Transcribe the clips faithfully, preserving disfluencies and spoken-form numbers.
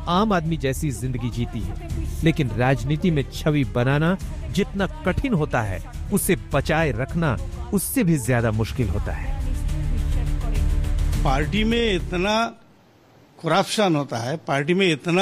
आम आदमी जैसी जिंदगी जीती है। लेकिन राजनीति में छवि बनाना जितना कठिन होता है, उसे बचाए रखना उससे भी ज्यादा मुश्किल होता है। पार्टी में इतना करप्शन होता है, पार्टी में इतना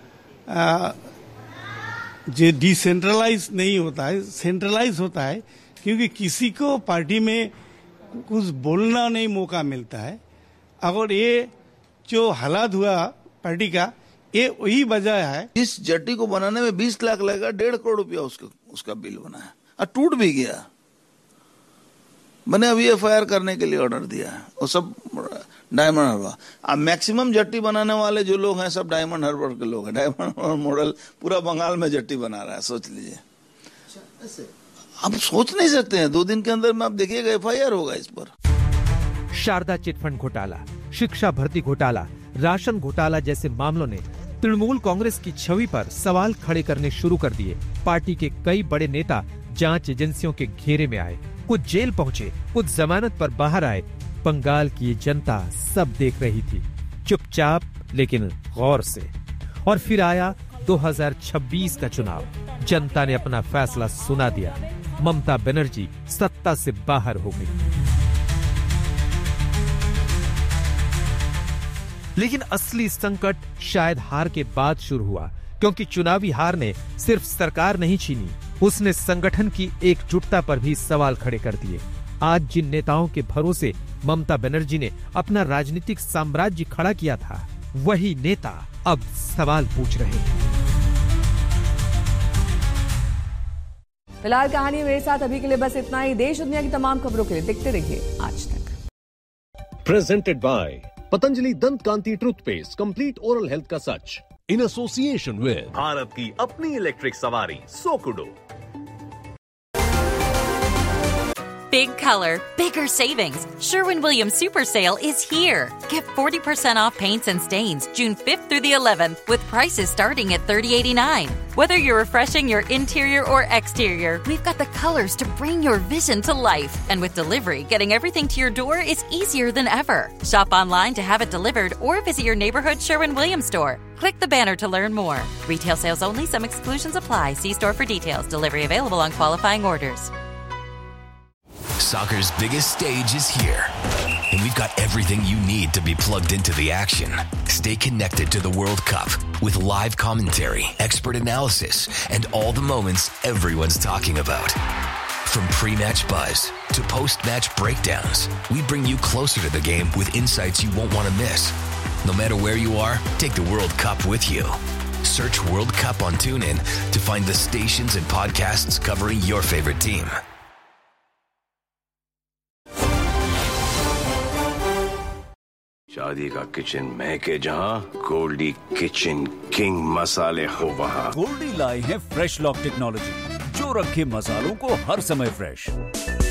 जो डिसेंट्रलाइज नहीं होता है, सेंट्रलाइज होता है, क्योंकि किसी को पार्टी में कुछ बोलना नहीं मौका मिलता है। अगर ये जो हालात हुआ पार्टी का, ये वही वजह है। इस जट्टी को बनाने में बीस लाख लगेगा, डेढ़ करोड़ रुपया उसका उसका बिल बना है और टूट भी गया। मैंने अभी एफ आई आर करने के लिए ऑर्डर दिया है। वो सब डायमंड हार्बर, अब मैक्सिमम जट्टी बनाने वाले जो लोग हैं सब डायमंड हार्बर के लोग हैं। डायमंड हार्बर मॉडल पूरा बंगाल में जट्टी बना रहा है, सोच लीजिए। आप सोच नहीं सकते हैं, दो दिन के अंदर में आप देखिएगा एफ आई आर होगा इस पर। शारदा चिटफंड घोटाला, शिक्षा भर्ती घोटाला, राशन घोटाला जैसे मामलों ने तृणमूल कांग्रेस की छवि पर सवाल खड़े करने शुरू कर दिए। पार्टी के कई बड़े नेता जांच एजेंसियों के घेरे में आए, कुछ जेल पहुंचे, कुछ जमानत पर बाहर आए। बंगाल की जनता सब देख रही थी, चुपचाप लेकिन गौर से। और फिर आया दो हज़ार छब्बीस का चुनाव। जनता ने अपना फैसला सुना दिया। ममता बनर्जी सत्ता से बाहर हो गई। लेकिन असली संकट शायद हार के बाद शुरू हुआ, क्योंकि चुनावी हार ने सिर्फ सरकार नहीं छीनी, उसने संगठन की एकजुटता पर भी सवाल खड़े कर दिए। आज जिन नेताओं के भरोसे ममता बनर्जी ने अपना राजनीतिक साम्राज्य खड़ा किया था, वही नेता अब सवाल पूछ रहे हैं। फिलहाल कहानी मेरे साथ अभी के लिए बस इतना ही। देश दुनिया की तमाम खबरों के लिए देखते रहिए आज तक। प्रेजेंटेड बाय पतंजलि दंत कांति टूथपेस्ट, कंप्लीट ओरल हेल्थ का सच, इन एसोसिएशन विद भारत की अपनी इलेक्ट्रिक सवारी सोकुडो। Big color, bigger savings. Sherwin-Williams Super Sale is here. Get forty percent off paints and stains June fifth through the eleventh with prices starting at thirty eighty-nine. Whether you're refreshing your interior or exterior, we've got the colors to bring your vision to life. And with delivery, getting everything to your door is easier than ever. Shop online to have it delivered or visit your neighborhood Sherwin-Williams store. Click the banner to learn more. Retail sales only. Some exclusions apply. See store for details. Delivery available on qualifying orders. Soccer's biggest stage is here, and we've got everything you need to be plugged into the action. Stay connected to the World Cup with live commentary, expert analysis, and all the moments everyone's talking about. From pre-match buzz to post-match breakdowns, we bring you closer to the game with insights you won't want to miss. No matter where you are, take the World Cup with you. Search World Cup on TuneIn to find the stations and podcasts covering your favorite team. शादी का kitchen महके जहां, Goldy kitchen king मसाले हो वहां। गोल्डी लाई है fresh lock technology, जो रखे मसालों को हर समय फ्रेश।